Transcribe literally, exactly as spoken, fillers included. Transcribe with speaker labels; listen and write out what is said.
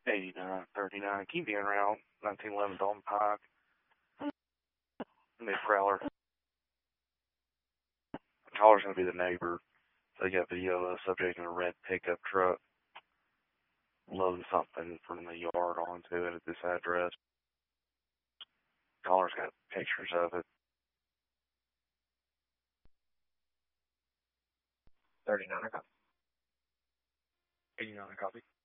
Speaker 1: eighty-nine thirty-nine, keep being around nineteen eleven Dalton Pike. Mid Prowler. Caller's gonna be the neighbor. They got video of the subject in a red pickup truck loading something from the yard onto it at this address. Caller's got pictures of it. thirty-nine, I copy. eighty-nine, I copy.